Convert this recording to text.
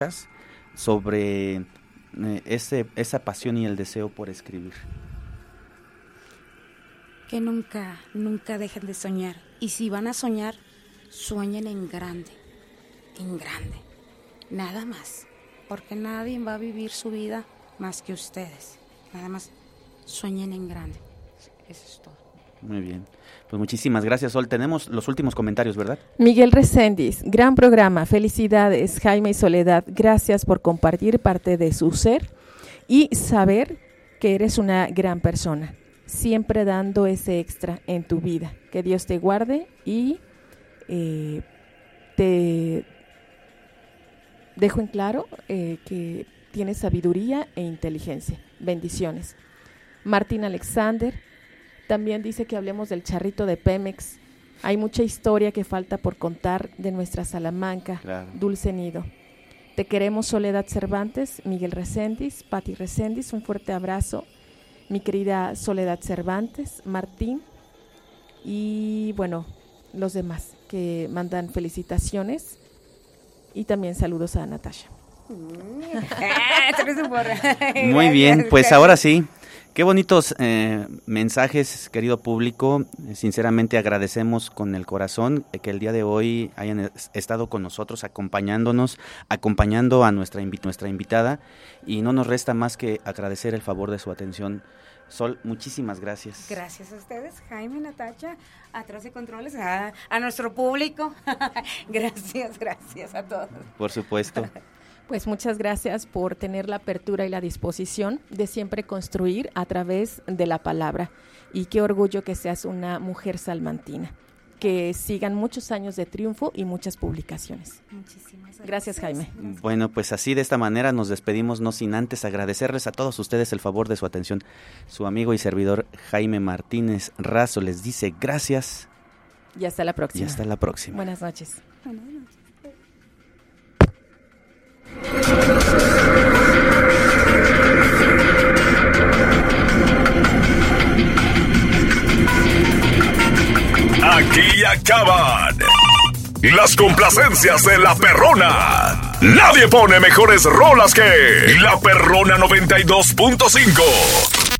sobre esa pasión y el deseo por escribir. Que nunca dejen de soñar. Y si van a soñar, sueñen en grande. Nada más. Porque nadie va a vivir su vida más que ustedes. Nada más sueñen en grande. Eso es todo. Muy bien. Pues muchísimas gracias, Sol. Tenemos los últimos comentarios, ¿verdad? Miguel Reséndiz, gran programa. Felicidades, Jaime y Soledad. Gracias por compartir parte de su ser y saber que eres una gran persona. Siempre dando ese extra en tu vida. Que Dios te guarde y te dejo en claro que tienes sabiduría e inteligencia. Bendiciones. Martín Alexander también dice que hablemos del charrito de Pemex. Hay mucha historia que falta por contar de nuestra Salamanca, claro. Dulce nido. Te queremos, Soledad Cervantes, Miguel Reséndiz, Pati Reséndiz, un fuerte abrazo. Mi querida Soledad Cervantes, Martín y bueno, los demás que mandan felicitaciones y también saludos a Natasha. Muy bien, pues ahora sí, qué bonitos mensajes, querido público. Sinceramente agradecemos con el corazón que el día de hoy hayan estado con nosotros, acompañando a nuestra invitada, y no nos resta más que agradecer el favor de su atención. Sol, muchísimas gracias. Gracias a ustedes, Jaime, Natacha, atrás de controles, a nuestro público. Gracias a todos. Por supuesto. Pues muchas gracias por tener la apertura y la disposición de siempre construir a través de la palabra. Y qué orgullo que seas una mujer salmantina. Que sigan muchos años de triunfo y muchas publicaciones. Muchísimas gracias, Jaime. Bueno, pues así de esta manera nos despedimos, no sin antes agradecerles a todos ustedes el favor de su atención. Su amigo y servidor Jaime Martínez Razo les dice gracias. Y hasta la próxima. Buenas noches. Buenas noches. Aquí acaban las complacencias de La Perrona. Nadie pone mejores rolas que La Perrona 92.5.